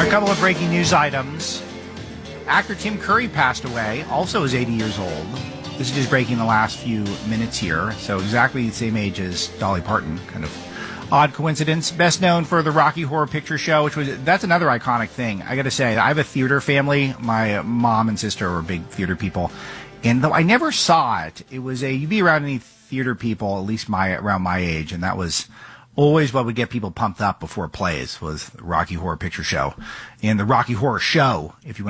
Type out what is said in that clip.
A couple of breaking news items. Actor Tim Curry passed away, also is 80 years old. This is just breaking the last few minutes here. So exactly the same age as Dolly Parton. Kind of odd coincidence. Best known for the Rocky Horror Picture Show, that's another iconic thing. I got to say, I have a theater family. My mom and sister were big theater people. And though I never saw it, you'd be around any theater people, at least around my age, and that was always what would get people pumped up before plays was the Rocky Horror Picture Show. And the Rocky Horror Show, if you want